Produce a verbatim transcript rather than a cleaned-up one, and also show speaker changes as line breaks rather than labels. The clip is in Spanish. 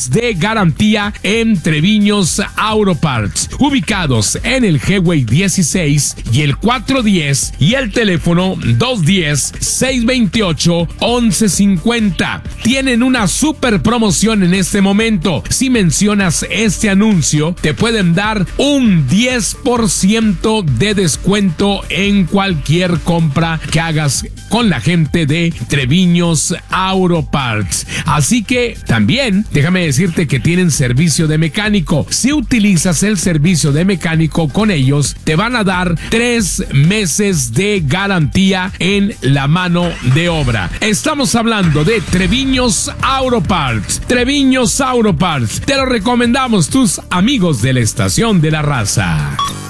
meses de garantía en Treviños Auto Parts, ubicados en el Highway dieciséis y el cuatrocientos diez y el teléfono dos uno cero, seis dos ocho, once cincuenta. Tienen una super promoción en este momento. Si mencionas este anuncio, te pueden dar un diez por ciento de descuento en cualquier compra que hagas con la gente de Treviños Auto Parts. Así que también déjame decirte que tienen servicio de mecánico. Si utilizas el servicio de mecánico con ellos, te van a dar tres meses de garantía en la mano de obra. Estamos hablando de Treviños Auto Parts. Treviños Auto Parts. Te lo recomendamos, tus amigos de la Estación de la Raza.